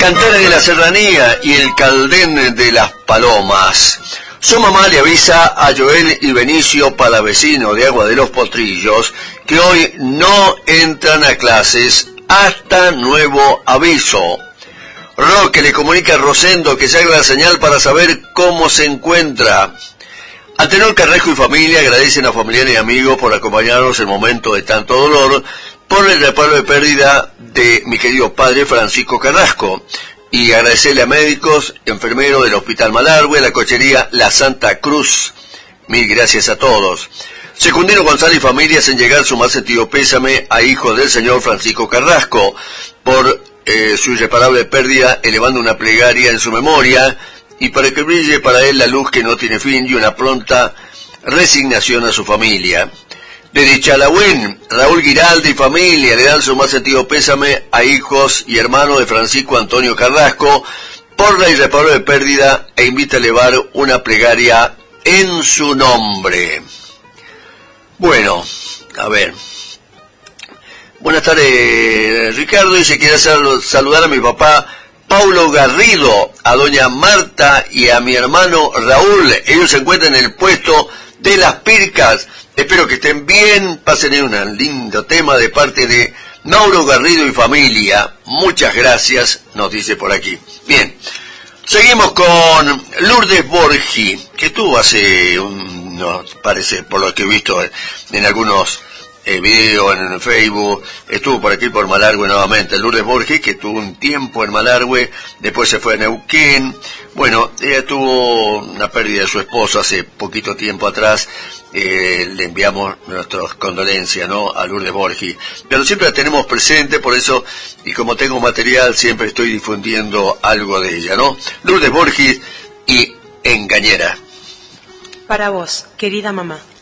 Cantares de la Serranía y el Caldén de las Palomas. Su mamá le avisa a Joel y Benicio Palavecino de Agua de los Potrillos que hoy no entran a clases hasta nuevo aviso. Roque le comunica a Rosendo que se haga la señal para saber cómo se encuentra. Antenor Carrasco y familia agradecen a familiares y amigos por acompañarnos en momentos de tanto dolor por el reparo de pérdida de mi querido padre Francisco Carrasco, y agradecerle a médicos, enfermeros del Hospital Malargüe, la cochería La Santa Cruz. Mil gracias a todos. Secundino González y familia hacen llegar su más sentido pésame a hijos del señor Francisco Carrasco por su irreparable pérdida, elevando una plegaria en su memoria y para que brille para él la luz que no tiene fin y una pronta resignación a su familia. Desde Chalagüín, Raúl Giralde y familia le dan su más sentido pésame a hijos y hermanos de Francisco Antonio Carrasco por la irreparable pérdida e invita a elevar una plegaria en su nombre. Bueno, a ver. Buenas tardes, Ricardo. Dice que quiere saludar a mi papá Paulo Garrido, a doña Marta y a mi hermano Raúl. Ellos se encuentran en el puesto de Las Pircas. Espero que estén bien, pasen en un lindo tema de parte de Mauro Garrido y familia. Muchas gracias, nos dice por aquí. Bien, seguimos con Lourdes Borgi, que estuvo hace parece, por lo que he visto en algunos videos en Facebook, estuvo por aquí por Malargüe nuevamente. Lourdes Borgi, que tuvo un tiempo en Malargüe, después se fue a Neuquén. Bueno, ella tuvo una pérdida de su esposo hace poquito tiempo atrás. Le enviamos nuestras condolencias, ¿no?, a Lourdes Borgi, pero siempre la tenemos presente, por eso, y como tengo material, siempre estoy difundiendo algo de ella, ¿no? Lourdes Borgi y Engañera. Para vos, querida mamá.